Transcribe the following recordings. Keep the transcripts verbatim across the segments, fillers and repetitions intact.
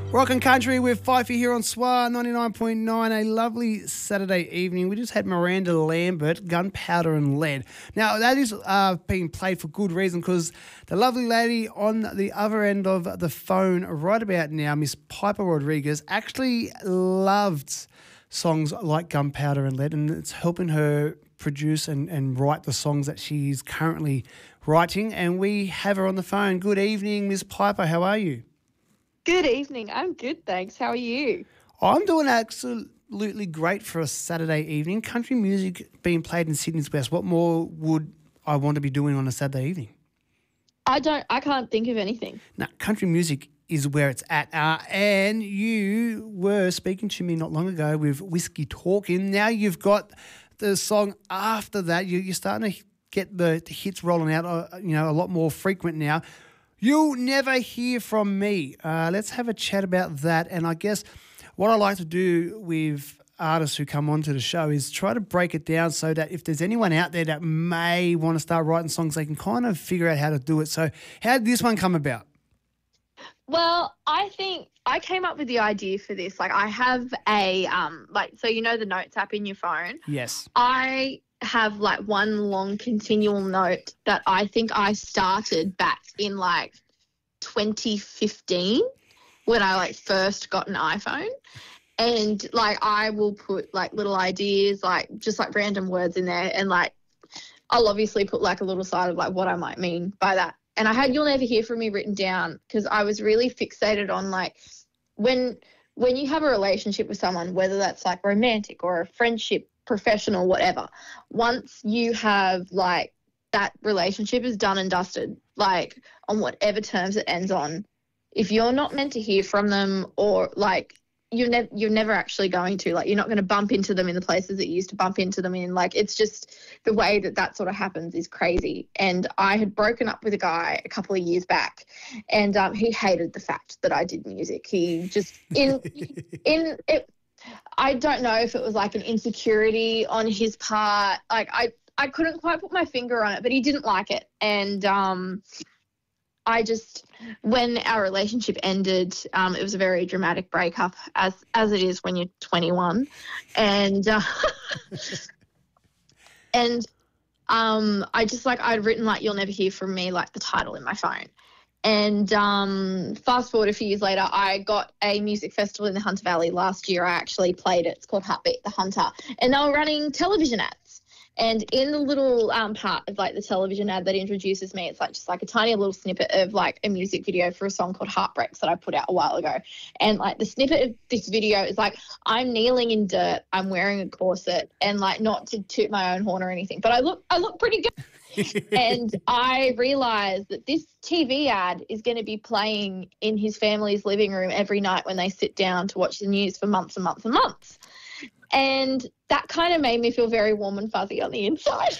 Rock and Country with Fifey here on S W R ninety-nine point nine. A lovely Saturday evening. We just had Miranda Lambert, Gunpowder and Lead. Now, that is uh, being played for good reason because the lovely lady on the other end of the phone right about now, Miss Piper Rodriguez, actually loved songs like Gunpowder and Lead, and it's helping her produce and, and write the songs that she's currently writing. And we have her on the phone. Good evening, Miss Piper. How are you? Good evening. I'm good, thanks. How are you? I'm doing absolutely great for a Saturday evening. Country music being played in Sydney's West. What more would I want to be doing on a Saturday evening? I don't. I can't think of anything. Now, country music is where it's at. Uh, and you were speaking to me not long ago with Whiskey Talking. Now you've got the song after that. You, you're starting to get the, the hits rolling out, uh, you know, a lot more frequent now. You'll Never Hear From Me. Uh, let's have a chat about that. And I guess what I like to do with artists who come onto the show is try to break it down so that if there's anyone out there that may want to start writing songs, they can kind of figure out how to do it. So how did this one come about? Well, I think I came up with the idea for this. Like I have a, um, like, so you know the notes app in your phone? Yes. I have like one long continual note that I think I started back in like twenty fifteen when I like first got an iPhone. And like I will put like little ideas, like just like random words in there, and like I'll obviously put like a little side of like what I might mean by that. And I had You'll Never Hear From Me written down because I was really fixated on like when when you have a relationship with someone, whether that's like romantic or a friendship, professional, whatever, once you have like that relationship is done and dusted, like on whatever terms it ends on, if you're not meant to hear from them or like you're, ne- you're never actually going to, like you're not going to bump into them in the places that you used to bump into them in, like it's just the way that that sort of happens is crazy. And I had broken up with a guy a couple of years back and um, he hated the fact that I did music. He just in in it I don't know if it was like an insecurity on his part. Like I, I couldn't quite put my finger on it, but he didn't like it. And um, I just, when our relationship ended, um, it was a very dramatic breakup, as as it is when you're twenty-one. And uh, and um, I just like I'd written like You'll Never Hear From Me, like the title in my phone. And um, fast forward a few years later, I got a music festival in the Hunter Valley last year. I actually played it. It's called Heartbeat the Hunter. And they were running television ads. And in the little um, part of like the television ad that introduces me, it's like just like a tiny little snippet of like a music video for a song called Heartbreaks that I put out a while ago. And like the snippet of this video is like I'm kneeling in dirt, I'm wearing a corset, and like not to toot my own horn or anything, but I look I look pretty good. And I realised that this T V ad is going to be playing in his family's living room every night when they sit down to watch the news for months and months and months. And that kind of made me feel very warm and fuzzy on the inside.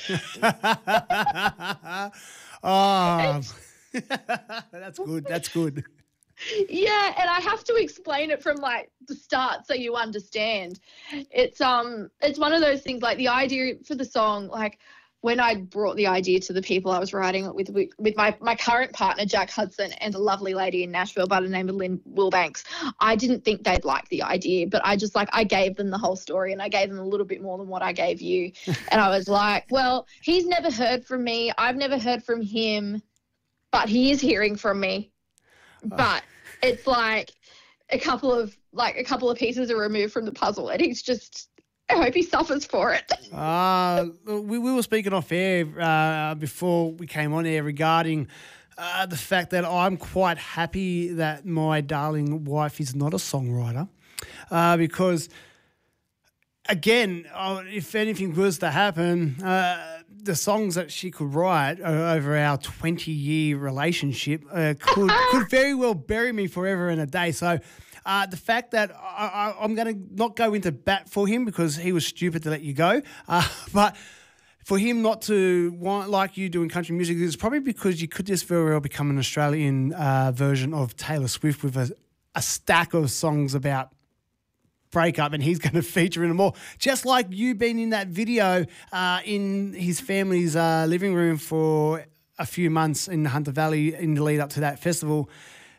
Oh, that's good. That's good. Yeah, and I have to explain it from like the start so you understand. It's um, it's one of those things like the idea for the song, like when I brought the idea to the people I was writing it with, with, with my, my current partner, Jack Hudson, and a lovely lady in Nashville by the name of Lynn Wilbanks, I didn't think they'd like the idea, but I just like, I gave them the whole story and I gave them a little bit more than what I gave you. And I was like, well, he's never heard from me. I've never heard from him, but he is hearing from me. But it's like a couple of, like a couple of pieces are removed from the puzzle and he's just, I hope he suffers for it. Uh, we, we were speaking off air uh, before we came on air regarding uh, the fact that I'm quite happy that my darling wife is not a songwriter uh, because, again, uh, if anything was to happen, uh, the songs that she could write uh, over our twenty-year relationship uh, could, could very well bury me forever and a day. So Uh, the fact that I, I, I'm going to not go into bat for him because he was stupid to let you go, uh, but for him not to want like you doing country music is probably because you could just very well become an Australian uh, version of Taylor Swift with a, a stack of songs about breakup, and he's going to feature in them all. Just like you being in that video uh, in his family's uh, living room for a few months in the Hunter Valley in the lead up to that festival.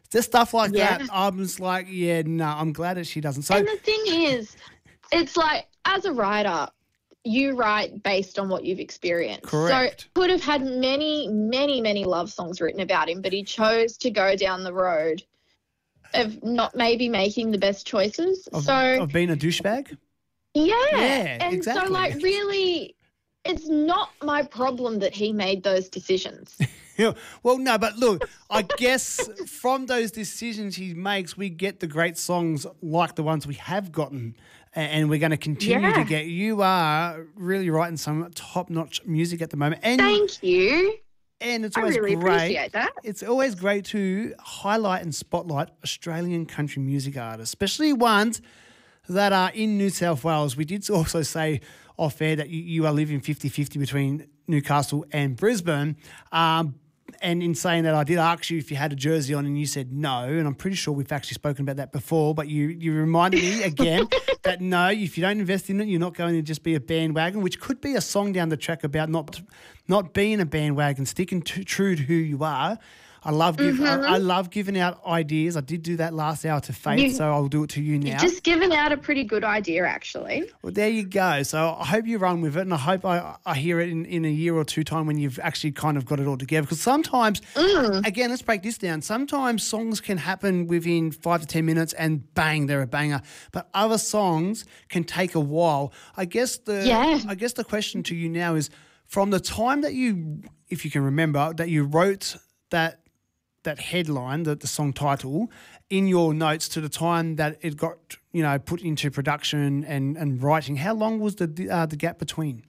Just stuff like Yeah. that. I'm just like, yeah, no, I'm glad that she doesn't. So And the thing is, it's like, as a writer, you write based on what you've experienced. Correct. So could have had many, many, many love songs written about him, but he chose to go down the road of not maybe making the best choices. of, so of being a douchebag. yeah. Yeah, and exactly. so like really it's not my problem that he made those decisions. Yeah. Well, no, but look, I guess from those decisions he makes, we get the great songs like the ones we have gotten, a- and we're going to continue to Yeah. get. You are really writing some top-notch music at the moment, and Thank you. and it's I always really great. appreciate that. It's always great to highlight and spotlight Australian country music artists, especially ones that are in New South Wales. We did also say off air that you, you are living fifty-fifty between Newcastle and Brisbane. Um, and in saying that, I did ask you if you had a jersey on and you said no. And I'm pretty sure we've actually spoken about that before. But you, you reminded me again that no, if you don't invest in it, you're not going to just be a bandwagon, which could be a song down the track about not not being a bandwagon, sticking to, true to who you are. I love give, I, I love giving out ideas. I did do that last hour to Faith, You- so I'll do it to you now. You've just given out a pretty good idea, actually. Well, there you go. So I hope you run with it, and I hope I, I hear it in, in a year or two time when you've actually kind of got it all together. Because sometimes, again, let's break this down. Sometimes songs can happen within five to ten minutes, and bang, they're a banger. But other songs can take a while. I guess the Yeah. I guess the question to you now is, from the time that you, if you can remember, that you wrote that that headline, the, the song title, in your notes to the time that it got, you know, put into production and, and writing, how long was the uh, the gap between?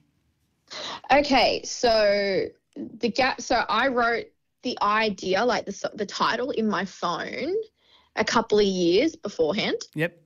Okay, so the gap. So I wrote the idea, like the so- the title, in my phone a couple of years beforehand. Yep.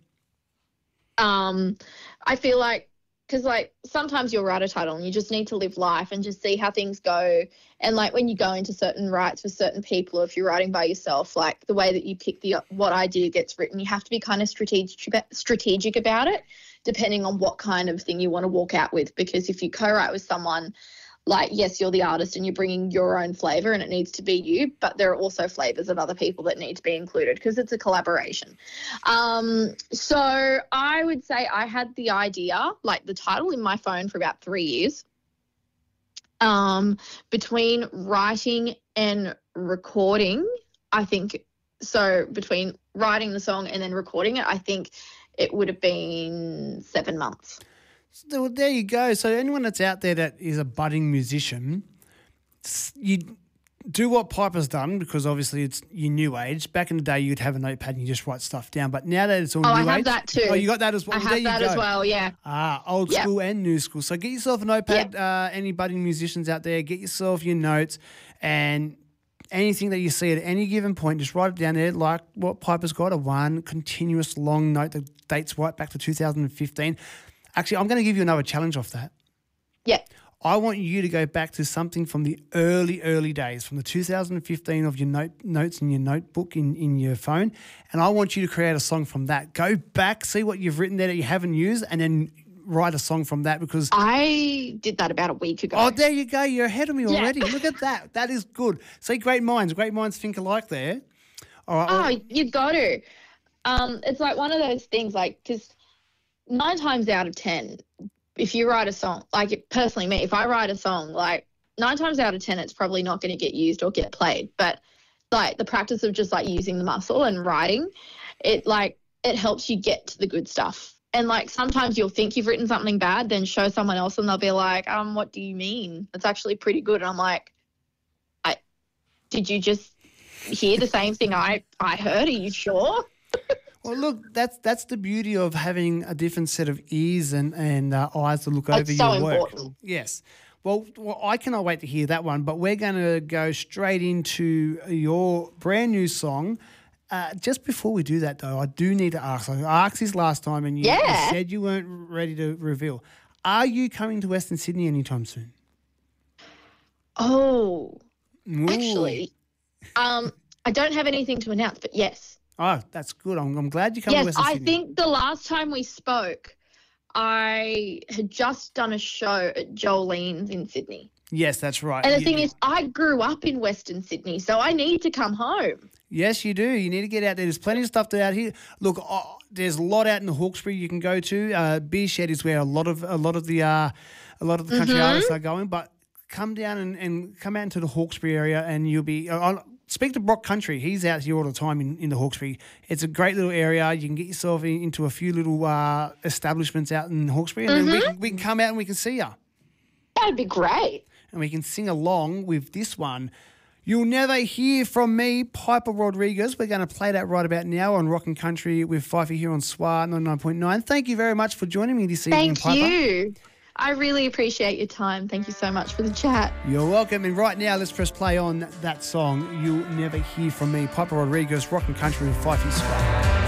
Um, I feel like because like sometimes you'll write a title and you just need to live life and just see how things go. And like when you go into certain writes with certain people, or if you're writing by yourself, like the way that you pick the what idea gets written, you have to be kind of strategic strategic about it, depending on what kind of thing you want to walk out with. Because if you co-write with someone, like, yes, you're the artist and you're bringing your own flavour and it needs to be you, but there are also flavours of other people that need to be included because it's a collaboration. Um, so I would say I had the idea, like the title, in my phone for about three years. Um, between writing and recording, I think, so between writing the song and then recording it, I think it would have been seven months. So there you go. So anyone that's out there that is a budding musician, s- you do what Piper's done, because obviously it's your new age. Back in the day, you'd have a notepad and you just write stuff down. But now that it's all Oh, new I have age, that too. oh, you got that as well. I There have you that go. as well, yeah. Ah, old Yep. school and new school. So get yourself a notepad. Uh, any budding musicians out there, get yourself your notes, and anything that you see at any given point, just write it down there, like what Piper's got, a one continuous long note that dates right back to two thousand fifteen. Actually, I'm going to give you another challenge off that. Yeah. I want you to go back to something from the early, early days, from the two thousand fifteen of your note, notes in your notebook in, in your phone, and I want you to create a song from that. Go back, see what you've written there that you haven't used, and then write a song from that, because I did that about a week ago. oh, there you go. You're ahead of me Yeah. already. Look at that. That is good. See, great minds. Great minds think alike there. All right. well, Oh, you've got to. Um, it's like one of those things, like, because nine times out of ten, if you write a song, like personally me, if I write a song, like nine times out of ten, it's probably not going to get used or get played. But like the practice of just like using the muscle and writing, it like it helps you get to the good stuff. And like sometimes you'll think you've written something bad, then show someone else and they'll be like, um, what do you mean? It's actually pretty good. And I'm like, I did you just hear the same thing I, I heard? Are you sure? Well, look, that's that's the beauty of having a different set of ears and and uh, eyes to look over It's so your work. important. Yes. Well, well, I cannot wait to hear that one. But we're going to go straight into your brand new song. Uh, just before we do that, though, I do need to ask. I asked this last time, and you, you Yeah. said you weren't ready to reveal. Are you coming to Western Sydney anytime soon? Oh, Ooh. actually, um, I don't have anything to announce, but yes. Oh, that's good. I'm, I'm glad you come to Yes, Western I Sydney. think the last time we spoke, I had just done a show at Jolene's in Sydney. Yes, that's right. And the You- thing is, I grew up in Western Sydney, so I need to come home. Yes, you do. You need to get out there. There's plenty of stuff to out here. Look, oh, there's a lot out in the Hawkesbury you can go to. Uh, Beer Shed is where a lot of a lot of the uh, a lot of the country Mm-hmm. artists are going. But come down and, and come out into the Hawkesbury area, and you'll be. Uh, I'll speak to Brock Country. He's out here all the time in, in the Hawkesbury. It's a great little area. You can get yourself in, into a few little uh, establishments out in Hawkesbury, and then we can, we can come out and we can see you. That'd be great. And we can sing along with this one. You'll Never Hear From Me, Piper Rodriguez. We're going to play that right about now on Rockin' Country with Fifey here on S W A ninety-nine point nine. Thank you very much for joining me this evening, Thank Piper. you. I really appreciate your time. Thank you so much for the chat. You're welcome. And right now, let's press play on that song, You'll Never Hear From Me, Piper Rodriguez, Rockin' Country with Fifey S W A.